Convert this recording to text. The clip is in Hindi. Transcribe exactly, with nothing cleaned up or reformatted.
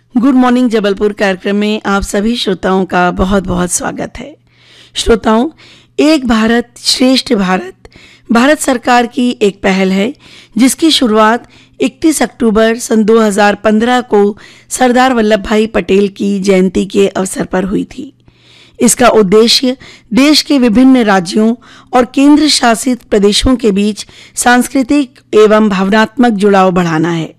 गुड मॉर्निंग जबलपुर कार्यक्रम में आप सभी श्रोताओं का बहुत बहुत स्वागत है। श्रोताओं, एक भारत श्रेष्ठ भारत भारत सरकार की एक पहल है जिसकी शुरुआत इकतीस अक्टूबर सन दो हज़ार पंद्रह को सरदार वल्लभ भाई पटेल की जयंती के अवसर पर हुई थी। इसका उद्देश्य देश के विभिन्न राज्यों और केंद्र शासित प्रदेशों के बीच सांस्कृतिक एवं भावनात्मक जुड़ाव बढ़ाना है।